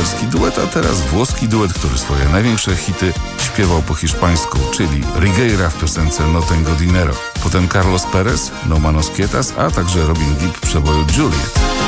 braterski duet, a teraz włoski duet, który swoje największe hity śpiewał po hiszpańsku, czyli Rigueira w piosence No Tengo Dinero. Potem Carlos Perez, No Manos Quietas, a także Robin Gibb w przeboju Juliet.